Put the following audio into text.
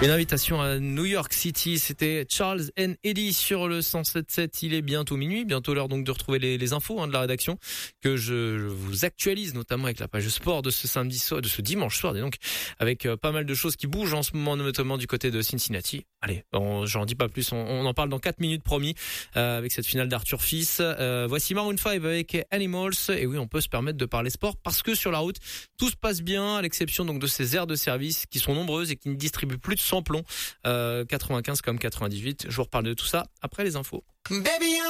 Une invitation à New York City, c'était Charles and Eddie sur le 107.7. Il est bientôt minuit, bientôt l'heure donc de retrouver les infos de la rédaction que je vous actualise, notamment avec la page sport de ce samedi soir, de ce dimanche soir, et donc avec pas mal de choses qui bougent en ce moment, notamment du côté de Cincinnati. Allez, j'en dis pas plus, on en parle dans 4 minutes promis, avec cette finale d'Arthur Fils. Voici Maroon 5 avec Animals, et oui, on peut se permettre de parler sport parce que sur la route, tout se passe bien, à l'exception donc de ces aires de service qui sont nombreuses et qui ne distribuent plus de sans plomb, 95 comme 98. Je vous reparle de tout ça après les infos. Baby,